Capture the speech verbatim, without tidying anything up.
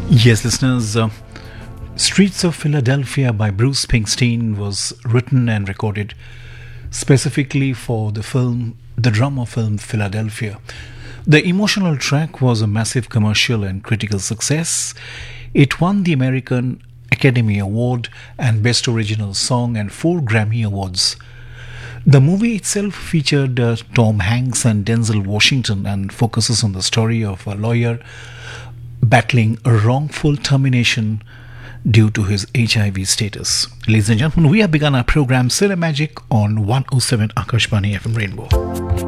Yes, listeners, uh, Streets of Philadelphia by Bruce Springsteen was written and recorded specifically for the film, the drama film Philadelphia. The emotional track was a massive commercial and critical success. It won the American Academy Award and Best Original Song and four Grammy Awards. The movie itself featured uh, Tom Hanks and Denzel Washington and focuses on the story of a lawyer battling a wrongful termination due to his H I V status. Ladies and gentlemen, we have begun our program Cinemagic on one oh seven Akashvani F M Rainbow.